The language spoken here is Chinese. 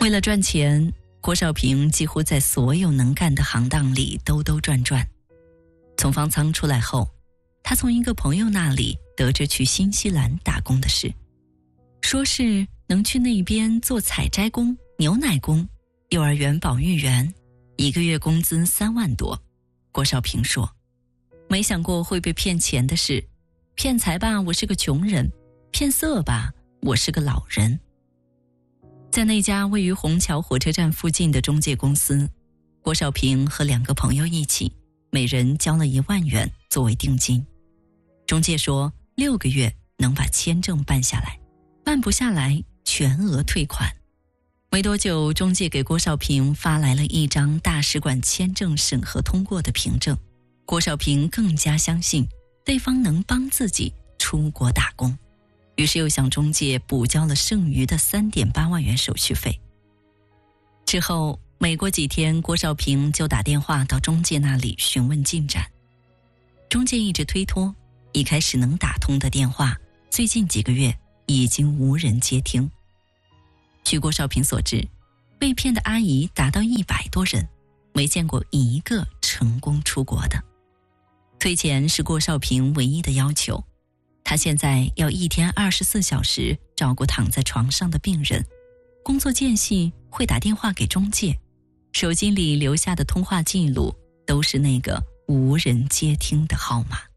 为了赚钱，郭少平几乎在所有能干的行当里兜兜转转。从方舱出来后，他从一个朋友那里得知去新西兰打工的事，说是能去那边做采摘工、牛奶工、幼儿园保育员，一个月工资3万多。郭少平说，没想过会被骗钱的事，骗财吧，我是个穷人；骗色吧，我是个老人。在那家位于虹桥火车站附近的中介公司，郭少平和2个朋友一起，每人交了1万元作为定金。中介说6个月能把签证办下来，办不下来全额退款。没多久，中介给郭少平发来了一张大使馆签证审核通过的凭证。郭少平更加相信对方能帮自己出国打工，于是又向中介补交了剩余的3.8万元手续费。之后没过几天，郭少平就打电话到中介那里询问进展。中介一直推脱，一开始能打通的电话，最近几个月已经无人接听。据郭少平所知，被骗的阿姨达到100多人，没见过一个成功出国的。退钱是郭少平唯一的要求，他现在要1天24小时照顾躺在床上的病人，工作间隙会打电话给中介，手机里留下的通话记录都是那个无人接听的号码。